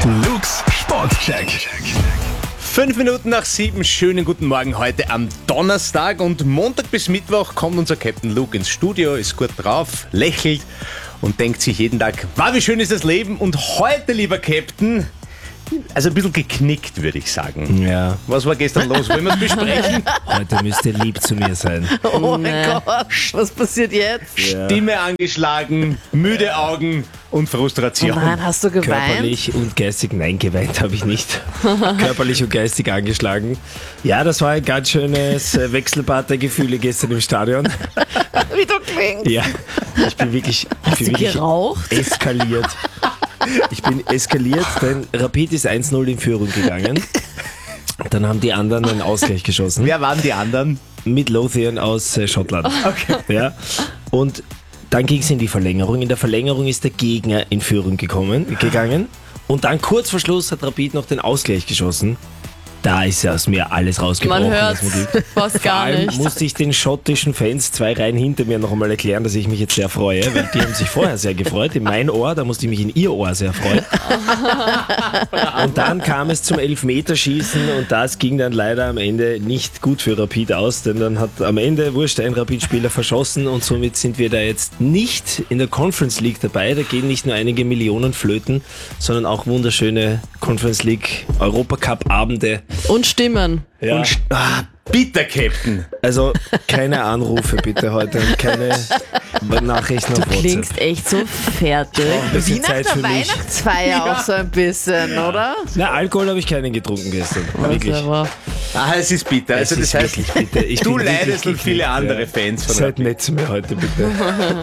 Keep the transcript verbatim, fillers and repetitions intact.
Luke's Sportcheck. Fünf Minuten nach sieben, schönen guten Morgen heute am Donnerstag und Montag bis Mittwoch kommt unser Captain Luke ins Studio, ist gut drauf, lächelt und denkt sich jeden Tag, wow, wie schön ist das Leben. Und heute, lieber Captain, also ein bisschen geknickt, würde ich sagen. Ja. Was war gestern los? Wollen wir es besprechen? Heute müsst ihr lieb zu mir sein. Oh mein Gott, was passiert jetzt? Ja. Stimme angeschlagen, müde Augen und Oh Frustration. nein, hast du geweint? Körperlich und geistig, nein, geweint habe ich nicht. Körperlich und geistig angeschlagen. Ja, das war ein ganz schönes äh, Wechselbad der Gefühle gestern im Stadion. Wie du klingst. Ja, ich bin wirklich, ich bin du wirklich geraucht? eskaliert. Ich bin eskaliert, denn Rapid ist eins null in Führung gegangen. Dann haben die anderen einen Ausgleich geschossen. Wer waren die anderen? Midlothian aus äh, Schottland. Okay. Ja. Und dann ging es in die Verlängerung. In der Verlängerung ist der Gegner in Führung gekommen, gegangen. Und dann kurz vor Schluss hat Rapid noch den Ausgleich geschossen. Da ist ja aus mir alles rausgebrochen. Man hört was man gibt. fast Vor gar allem nicht. musste ich den schottischen Fans zwei Reihen hinter mir noch einmal erklären, dass ich mich jetzt sehr freue, weil die haben sich vorher sehr gefreut. In mein Ohr, da musste ich mich in ihr Ohr sehr freuen. Und dann kam es zum Elfmeterschießen und das ging dann leider am Ende nicht gut für Rapid aus, denn dann hat am Ende Wurscht ein Rapid-Spieler verschossen und somit sind wir da jetzt nicht in der Conference League dabei. Da gehen nicht nur einige Millionen flöten, sondern auch wunderschöne Conference League Europacup-Abende. Und Stimmen. Ja. Und, ah, bitte, Captain. Also keine Anrufe bitte heute und keine Nachrichten auf Du klingst echt so fertig. Ein bisschen Wie nach Zeit der für mich. Weihnachtsfeier auch so ein bisschen, oder? Na, Alkohol habe ich keinen getrunken gestern. Wirklich. Aber Ah, es ist bitter. Also Es das ist heißt, wirklich bitte. Ich du bin wirklich leidest und viele geknickt, andere ja. Fans von Seid nett zu mir heute bitte.